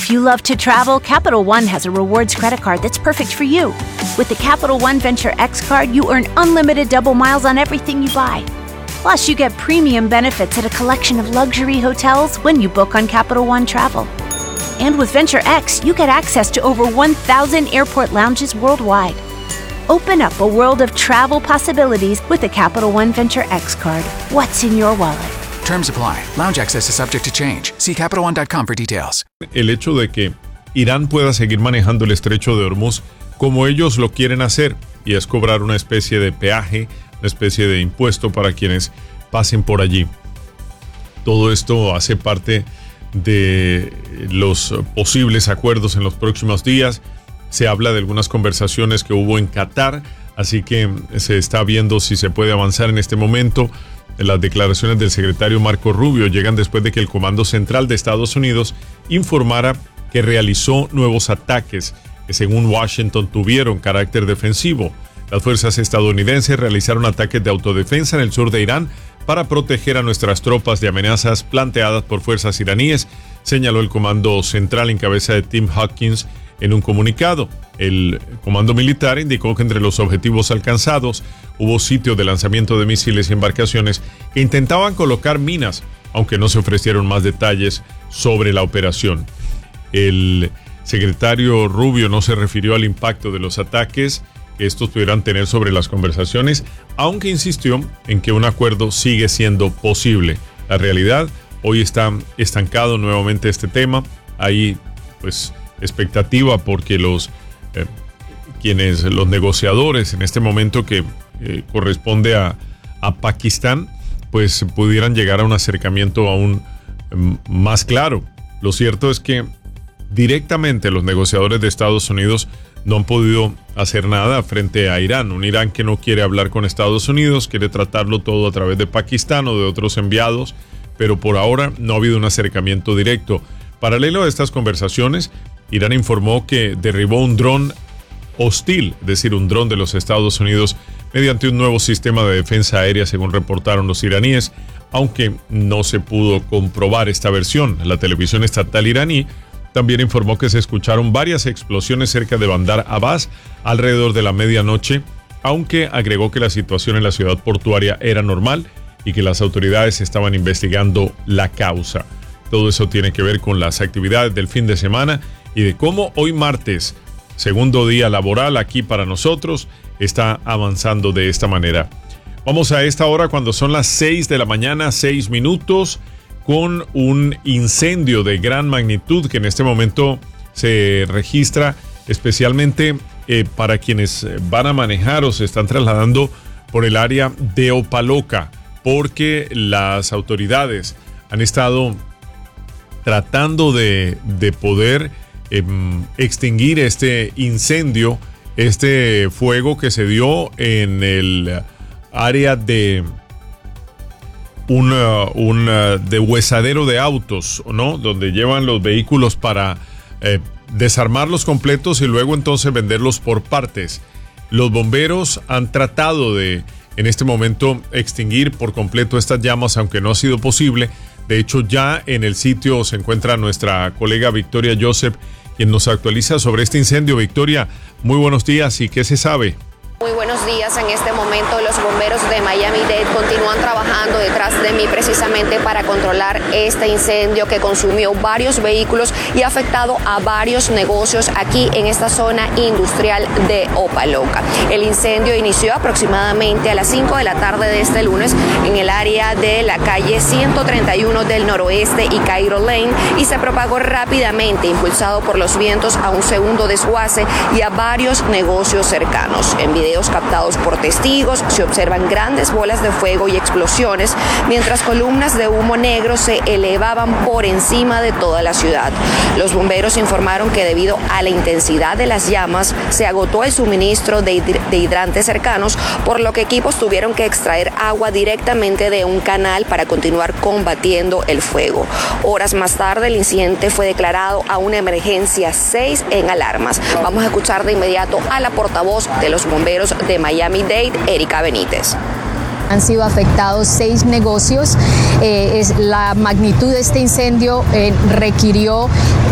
If you love to travel, Capital One has a rewards credit card that's perfect for you. With the Capital One Venture X card, you earn unlimited double miles on everything you buy. Plus, you get premium benefits at a collection of luxury hotels when you book on Capital One Travel. And with Venture X, you get access to over 1,000 airport lounges worldwide. Open up a world of travel possibilities with the Capital One Venture X card. What's in your wallet? Terms apply. Lounge access is subject to change. See CapitalOne.com for details. El hecho de que Irán pueda seguir manejando el estrecho de Hormuz como ellos lo quieren hacer, y es cobrar una especie de peaje, una especie de impuesto para quienes pasen por allí. Todo esto hace parte de los posibles acuerdos en los próximos días. Se habla de algunas conversaciones que hubo en Qatar, así que se está viendo si se puede avanzar en este momento. Las declaraciones del secretario Marco Rubio llegan después de que el Comando Central de Estados Unidos informara que realizó nuevos ataques que, según Washington, tuvieron carácter defensivo. Las fuerzas estadounidenses realizaron ataques de autodefensa en el sur de Irán para proteger a nuestras tropas de amenazas planteadas por fuerzas iraníes, señaló el Comando Central en cabeza de Tim Hawkins en un comunicado. El comando militar indicó que entre los objetivos alcanzados hubo sitios de lanzamiento de misiles y embarcaciones que intentaban colocar minas, aunque no se ofrecieron más detalles sobre la operación. El secretario Rubio no se refirió al impacto de los ataques que estos pudieran tener sobre las conversaciones, aunque insistió en que un acuerdo sigue siendo posible. La realidad, hoy está estancado nuevamente este tema. Hay expectativa porque los negociadores en este momento, que corresponde a Pakistán, pues pudieran llegar a un acercamiento aún más claro. Lo cierto es que directamente los negociadores de Estados Unidos no han podido hacer nada frente a Irán. Un Irán que no quiere hablar con Estados Unidos, quiere tratarlo todo a través de Pakistán o de otros enviados, pero por ahora no ha habido un acercamiento directo. Paralelo a estas conversaciones, Irán informó que derribó un dron hostil, es decir, un dron de los Estados Unidos, mediante un nuevo sistema de defensa aérea, según reportaron los iraníes, aunque no se pudo comprobar esta versión. La televisión estatal iraní también informó que se escucharon varias explosiones cerca de Bandar Abbas alrededor de la medianoche, aunque agregó que la situación en la ciudad portuaria era normal y que las autoridades estaban investigando la causa. Todo eso tiene que ver con las actividades del fin de semana y de cómo hoy martes, segundo día laboral aquí para nosotros, está avanzando de esta manera. Vamos a esta hora, cuando son las 6 de la mañana, 6 minutos, con un incendio de gran magnitud que en este momento se registra, especialmente para quienes van a manejar o se están trasladando por el área de Opa-locka, porque las autoridades han estado tratando de poder extinguir este incendio, este fuego que se dio en el área de un deshuesadero de autos, ¿no? Donde llevan los vehículos para desarmarlos completos y luego entonces venderlos por partes. Los bomberos han tratado de, en este momento, extinguir por completo estas llamas, aunque no ha sido posible. De hecho, ya en el sitio se encuentra nuestra colega Victoria Joseph, quien nos actualiza sobre este incendio. Victoria, muy buenos días. ¿Y qué se sabe? Muy buenos días. En este momento los bomberos de Miami-Dade continúan trabajando detrás de mí precisamente para controlar este incendio que consumió varios vehículos y ha afectado a varios negocios aquí en esta zona industrial de Opa-locka. El incendio inició aproximadamente a las 5 de la tarde de este lunes en el área de la calle 131 del noroeste y Cairo Lane y se propagó rápidamente, impulsado por los vientos, a un segundo desguace y a varios negocios cercanos. En videos captados por testigos se observan grandes bolas de fuego y explosiones, mientras columnas de humo negro se elevaban por encima de toda la ciudad. Los bomberos informaron que debido a la intensidad de las llamas se agotó el suministro de hidrantes cercanos, por lo que equipos tuvieron que extraer agua directamente de un canal para continuar combatiendo el fuego. Horas más tarde el incidente fue declarado a una emergencia 6 en alarmas. Vamos a escuchar de inmediato a la portavoz de los bomberos de Miami-Dade, Erika Benítez. Han sido afectados 6 negocios. La magnitud de este incendio requirió